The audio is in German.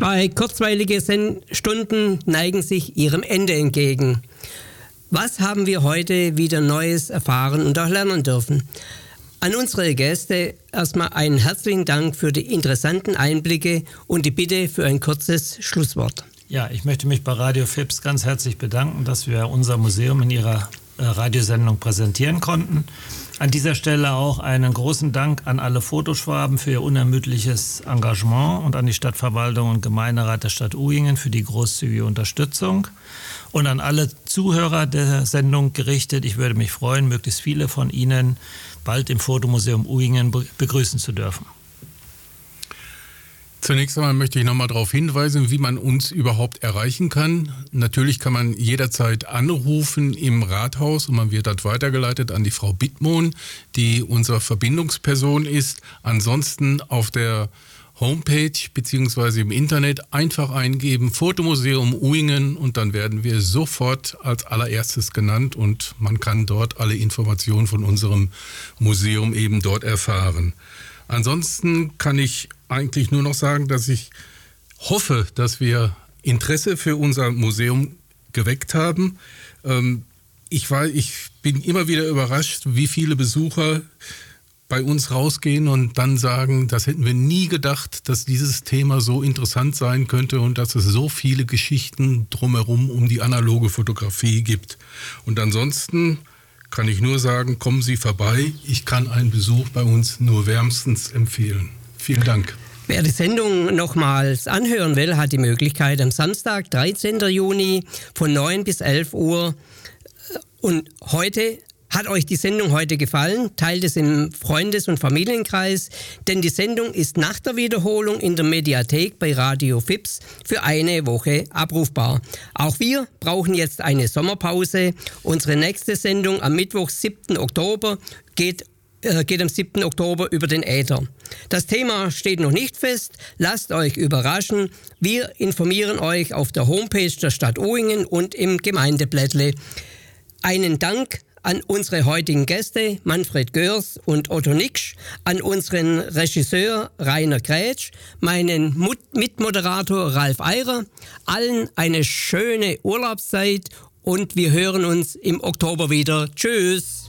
2 kurzweilige Stunden neigen sich ihrem Ende entgegen. Was haben wir heute wieder Neues erfahren und auch lernen dürfen? An unsere Gäste erstmal einen herzlichen Dank für die interessanten Einblicke und die Bitte für ein kurzes Schlusswort. Ja, ich möchte mich bei Radio FIPS ganz herzlich bedanken, dass wir unser Museum in Ihrer Radiosendung präsentieren konnten. An dieser Stelle auch einen großen Dank an alle Fotoschwaben für ihr unermüdliches Engagement und an die Stadtverwaltung und Gemeinderat der Stadt Uhingen für die großzügige Unterstützung. Und an alle Zuhörer der Sendung gerichtet, ich würde mich freuen, möglichst viele von Ihnen bald im Fotomuseum Uhingen begrüßen zu dürfen. Zunächst einmal möchte ich nochmal darauf hinweisen, wie man uns überhaupt erreichen kann. Natürlich kann man jederzeit anrufen im Rathaus und man wird dort weitergeleitet an die Frau Bittmohn, die unsere Verbindungsperson ist. Ansonsten auf der Homepage bzw. im Internet einfach eingeben Fotomuseum Uhingen und dann werden wir sofort als allererstes genannt und man kann dort alle Informationen von unserem Museum eben dort erfahren. Ansonsten kann ich eigentlich nur noch sagen, dass ich hoffe, dass wir Interesse für unser Museum geweckt haben. Ich bin immer wieder überrascht, wie viele Besucher bei uns rausgehen und dann sagen, das hätten wir nie gedacht, dass dieses Thema so interessant sein könnte und dass es so viele Geschichten drumherum um die analoge Fotografie gibt. Und ansonsten kann ich nur sagen, kommen Sie vorbei. Ich kann einen Besuch bei uns nur wärmstens empfehlen. Vielen Dank. Wer die Sendung nochmals anhören will, hat die Möglichkeit am Samstag, 13. Juni von 9 bis 11 Uhr. Und hat euch die Sendung heute gefallen? Teilt es im Freundes- und Familienkreis, denn die Sendung ist nach der Wiederholung in der Mediathek bei Radio FIPS für eine Woche abrufbar. Auch wir brauchen jetzt eine Sommerpause. Unsere nächste Sendung am Mittwoch, 7. Oktober, geht am 7. Oktober über den Äther. Das Thema steht noch nicht fest. Lasst euch überraschen. Wir informieren euch auf der Homepage der Stadt Uhingen und im Gemeindeblättle. Einen Dank an unsere heutigen Gäste Manfred Görs und Otto Niksch, an unseren Regisseur Rainer Grätsch, meinen Mitmoderator Ralf Eirer, allen eine schöne Urlaubszeit und wir hören uns im Oktober wieder. Tschüss!